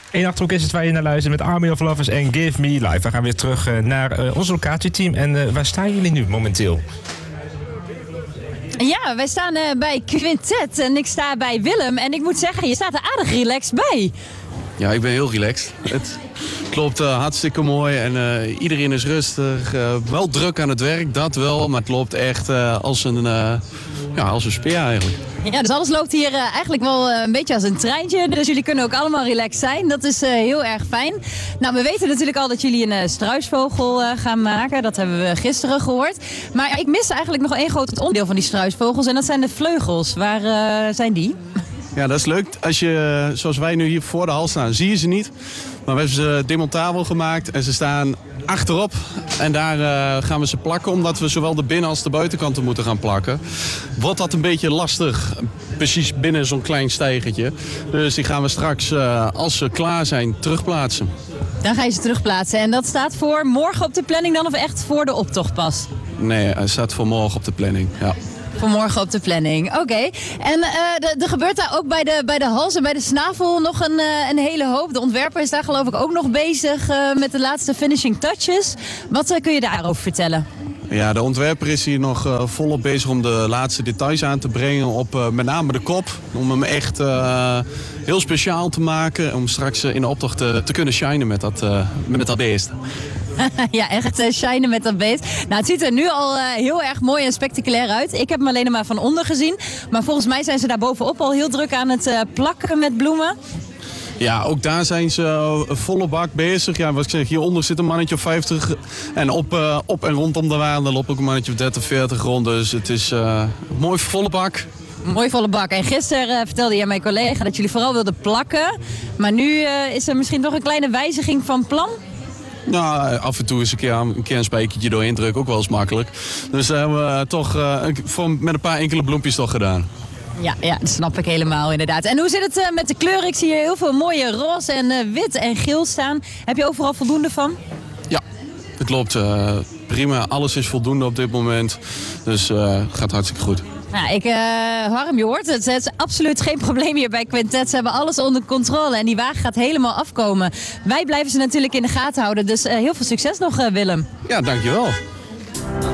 Eén Achterhoek is het waar je naar luistert met Army of Lovers en Give Me Life. We gaan weer terug naar ons locatieteam. En waar staan jullie nu momenteel? Ja, wij staan bij Quintet en ik sta bij Willem. En ik moet zeggen, je staat er aardig relaxed bij. Ja, ik ben heel relaxed. Het klopt hartstikke mooi en iedereen is rustig. Wel druk aan het werk, dat wel. Maar het loopt echt als een speer eigenlijk. Ja, dus alles loopt hier eigenlijk wel een beetje als een treintje. Dus jullie kunnen ook allemaal relaxed zijn. Dat is heel erg fijn. Nou, we weten natuurlijk al dat jullie een struisvogel gaan maken. Dat hebben we gisteren gehoord. Maar ik mis eigenlijk nog één groot onderdeel van die struisvogels. En dat zijn de vleugels. Waar zijn die? Ja, dat is leuk. Als je, zoals wij nu hier voor de hal staan, zie je ze niet. Maar we hebben ze demontabel gemaakt en ze staan achterop. En daar gaan we ze plakken, omdat we zowel de binnen- als de buitenkanten moeten gaan plakken. Wordt dat een beetje lastig, precies binnen zo'n klein steigertje. Dus die gaan we straks, als ze klaar zijn, terugplaatsen. Dan ga je ze terugplaatsen. En dat staat voor morgen op de planning dan of echt voor de optocht pas? Nee, het staat voor morgen op de planning, ja. Vanmorgen op de planning, oké. En er gebeurt daar ook bij de hals en bij de snavel nog een hele hoop. De ontwerper is daar geloof ik ook nog bezig met de laatste finishing touches. Wat kun je daarover vertellen? Ja, de ontwerper is hier nog volop bezig om de laatste details aan te brengen op met name de kop. Om hem echt heel speciaal te maken. Om straks in de optocht te kunnen shinen met dat beest. Ja, echt shinen met dat beest. Nou, het ziet er nu al heel erg mooi en spectaculair uit. Ik heb hem alleen maar van onder gezien. Maar volgens mij zijn ze daar bovenop al heel druk aan het plakken met bloemen. Ja, ook daar zijn ze volle bak bezig. Ja, wat ik zeg, hieronder zit een mannetje of 50. En op en rondom de waan loopt ook een mannetje of 30, 40 rond. Dus het is mooi volle bak. Mooi volle bak. En gisteren vertelde je aan mijn collega dat jullie vooral wilden plakken. Maar nu is er misschien toch een kleine wijziging van plan? Nou, af en toe is een keer een spijkertje doorheen drukken ook wel eens makkelijk. Dus dat hebben we toch met een paar enkele bloempjes toch gedaan. Ja, dat snap ik helemaal inderdaad. En hoe zit het met de kleuren? Ik zie hier heel veel mooie roze en wit en geel staan. Heb je overal voldoende van? Ja, het loopt prima. Alles is voldoende op dit moment. Dus het gaat hartstikke goed. Nou, Harm, je hoort het. Het is absoluut geen probleem hier bij Quintet. Ze hebben alles onder controle en die wagen gaat helemaal afkomen. Wij blijven ze natuurlijk in de gaten houden. Dus heel veel succes nog, Willem. Ja, dankjewel.